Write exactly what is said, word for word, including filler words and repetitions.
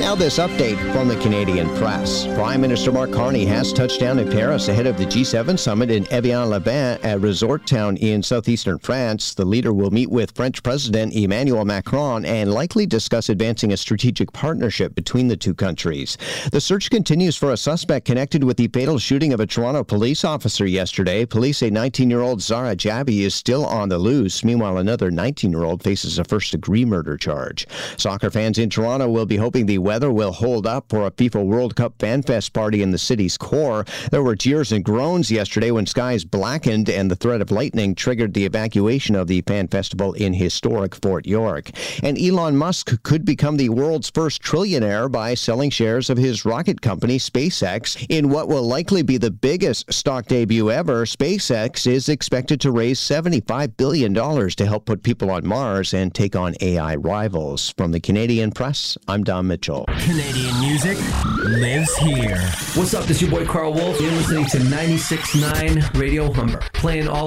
Now this update from the Canadian Press. Prime Minister Mark Carney has touched down in Paris ahead of the G seven summit in Evian-les-Bains, a resort town in southeastern France. The leader will meet with French President Emmanuel Macron and likely discuss advancing a strategic partnership between the two countries. The search continues for a suspect connected with the fatal shooting of a Toronto police officer yesterday. Police say nineteen-year-old Zara Jabi is still on the loose. Meanwhile, another nineteen-year-old faces a first-degree murder charge. Soccer fans in Toronto will be hoping the weather will hold up for a FIFA World Cup Fan Fest party in the city's core. There were jeers and groans yesterday when skies blackened and the threat of lightning triggered the evacuation of the fan festival in historic Fort York. And Elon Musk could become the world's first trillionaire by selling shares of his rocket company SpaceX in what will likely be the biggest stock debut ever. SpaceX is expected to raise seventy-five billion dollars to help put people on Mars and take on A I rivals. From the Canadian Press, I'm Don Mitchell. Canadian music lives here. What's up? This is your boy Carl Wolf. You're listening to ninety-six point nine Radio Humber, playing all